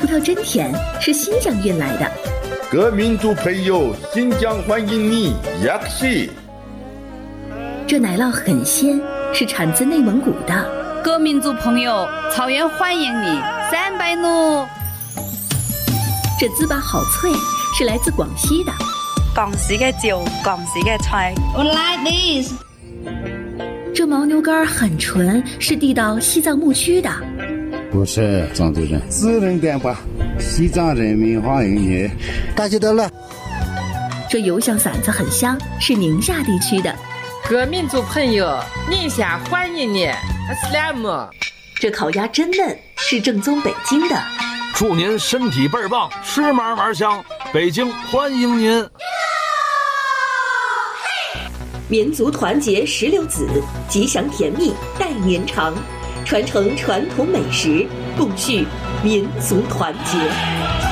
葡萄真甜，是新疆运来的。 各民族朋友，新疆欢迎你，雅克西。 这奶酪很鲜，是产自内蒙古的。 各民族朋友，草原欢迎你，300怒。 这糍粑好脆，是来自广西的。 廣西嘅椒，廣西嘅菜。 I like this。 这牦牛肝很纯，是递到西藏牧区的。 不是藏族人，自然点吧。西藏人民欢迎你， 大吉得乐。 这油香馓子很香，是宁夏地区的。 各民族朋友，宁夏欢迎你，阿斯拉姆。 这烤鸭真嫩，是正宗北京的。 祝您身体倍儿棒，吃嘛嘛香，北京欢迎您。 民族团结16子，吉祥甜蜜待年长，传承传统美食，共续民族团结。